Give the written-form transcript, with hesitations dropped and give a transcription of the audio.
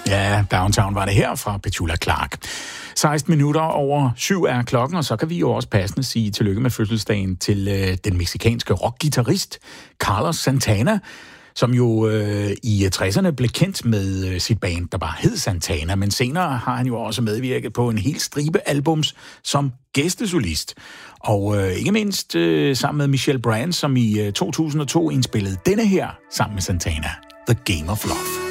Ja, Downtown var det her fra Petula Clark. 16 minutter over 7 er klokken, og så kan vi jo også passende sige tillykke med fødselsdagen til den mexikanske rockgitarrist Carlos Santana, som jo i 60'erne blev kendt med sit band, der bare hed Santana, men senere har han jo også medvirket på en hel stribe albums som gæstesolist. Og ikke mindst sammen med Michelle Branch, som i 2002 indspillede denne her sammen med Santana, The Game of Love.